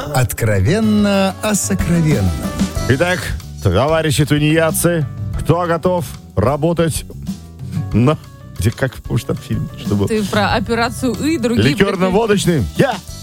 Откровенно о сокровенном. Итак, товарищи тунеядцы, кто готов работать на... Как там фильм? Что было? Ты про операцию «И» другие... Ликерно-водочным. Я